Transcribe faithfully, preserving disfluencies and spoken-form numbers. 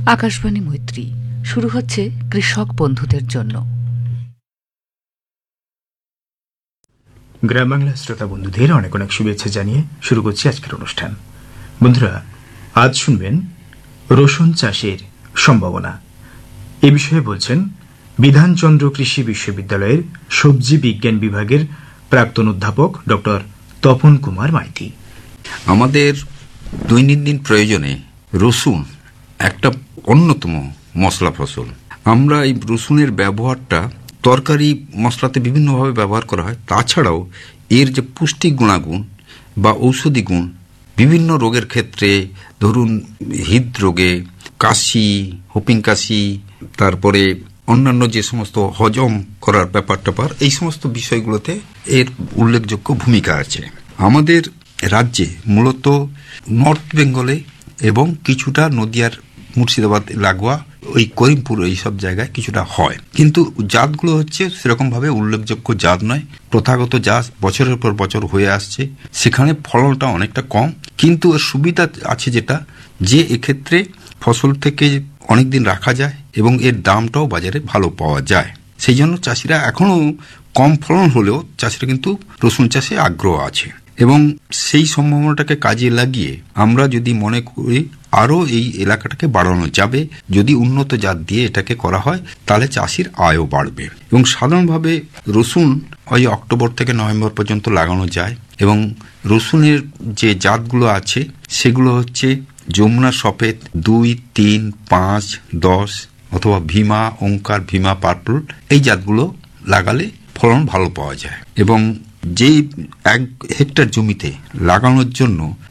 আকাশবাণী মৈত্রী শুরু হচ্ছে কৃষক বন্ধুদের জন্য। গ্রাম বাংলা শ্রোতা বন্ধুদের অনেক অনেক শুভেচ্ছা জানিয়ে শুরু করছি আজকের অনুষ্ঠান। বন্ধুরা, আজ শুনবেন রসুন চাষের সম্ভাবনা। এ বিষয়ে বলছেন বিধানচন্দ্র কৃষি বিশ্ববিদ্যালয়ের সবজি বিজ্ঞান বিভাগের প্রাক্তন অধ্যাপক ডক্টর তপন কুমার মাইতি। আমাদের দৈনন্দিন প্রয়োজনে রসুন একটা অন্যতম মশলা ফসল। আমরা এই রসুনের ব্যবহারটা তরকারি মশলাতে বিভিন্নভাবে ব্যবহার করা হয়। তাছাড়াও এর যে পুষ্টি গুণাগুণ বা ঔষধি গুণ বিভিন্ন রোগের ক্ষেত্রে, ধরুন হৃদরোগে, কাশি, হোপিং কাশি, তারপরে অন্যান্য যে সমস্ত হজম করার ব্যাপার ট্যাপার, এই সমস্ত বিষয়গুলোতে এর উল্লেখযোগ্য ভূমিকা আছে। আমাদের রাজ্যে মূলত নর্থ বেঙ্গলে এবং কিছুটা নদিয়ার মুর্শিদাবাদ লাগোয়া ওই করিমপুর এইসব জায়গায় কিছুটা হয়, কিন্তু জাতগুলো হচ্ছে সেরকমভাবে উল্লেখযোগ্য জাত নয়, প্রথাগত জাত বছরের পর বছর হয়ে আসছে। সেখানে ফলনটা অনেকটা কম, কিন্তু এর সুবিধা আছে যেটা, যে এক্ষেত্রে ফসল থেকে অনেকদিন রাখা যায় এবং এর দামটাও বাজারে ভালো পাওয়া যায়। সেই জন্য চাষিরা এখনও কম ফলন হলেও চাষিরা কিন্তু রসুন চাষে আগ্রহ আছে। এবং সেই সম্ভাবনাটাকে কাজে লাগিয়ে আমরা যদি মনে করি আরও এই এলাকাটাকে বাড়ানো যাবে, যদি উন্নত জাত দিয়ে এটাকে করা হয়, তাহলে চাষির আয়ও বাড়বে। এবং সাধারণভাবে রসুন ওই অক্টোবর থেকে নভেম্বর পর্যন্ত লাগানো যায়। এবং রসুনের যে জাতগুলো আছে সেগুলো হচ্ছে যমুনা সফেদ দুই, তিন, পাঁচ, দশ অথবা ভীমা, ওঙ্কার, ভীমা পার্পল, এই জাতগুলো লাগালে ফলন ভালো পাওয়া যায়। এবং যেই এক হেক্টর জমিতে লাগানোর জন্য